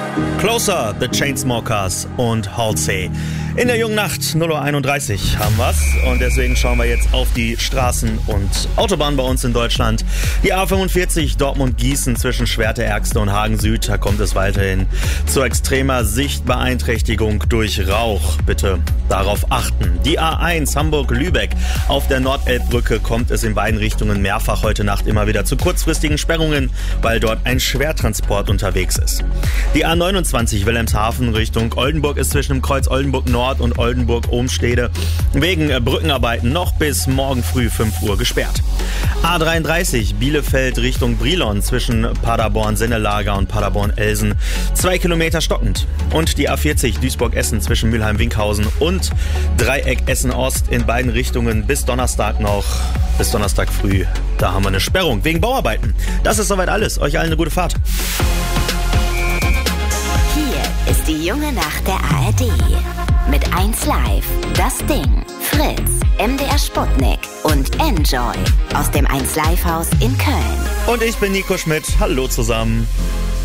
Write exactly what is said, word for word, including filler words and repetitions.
Closer, The Chainsmokers und Halsey. In der jungen Nacht, null Uhr einunddreißig, haben wir's. Und deswegen schauen wir jetzt auf die Straßen und Autobahnen bei uns in Deutschland. Die A fünfundvierzig Dortmund-Gießen zwischen Schwerte-Ergste und Hagen-Süd. Da kommt es weiterhin zu extremer Sichtbeeinträchtigung durch Rauch. Bitte darauf achten. Die A eins Hamburg-Lübeck. Auf der Nordelbbrücke kommt es in beiden Richtungen mehrfach heute Nacht immer wieder zu kurzfristigen Sperrungen, weil dort ein Schwertransport unterwegs ist. Die A neunundzwanzig Wilhelmshaven Richtung Oldenburg ist zwischen dem Kreuz Oldenburg-Nord und Oldenburg-Ohmstede wegen Brückenarbeiten noch bis morgen früh fünf Uhr gesperrt. A dreiunddreißig Bielefeld Richtung Brilon zwischen Paderborn-Sennelager und Paderborn-Elsen zwei Kilometer stockend. Und die A vierzig Duisburg-Essen zwischen Mülheim-Winkhausen und Dreieck Essen-Ost in beiden Richtungen bis Donnerstag noch, bis Donnerstag früh. Da haben wir eine Sperrung wegen Bauarbeiten. Das ist soweit alles. Euch allen eine gute Fahrt. Hier ist die junge Nacht der A R D. Mit eins Live, Das Ding, Fritz, M D R Sputnik und Enjoy aus dem eins Live Haus in Köln. Und ich bin Nico Schmidt. Hallo zusammen.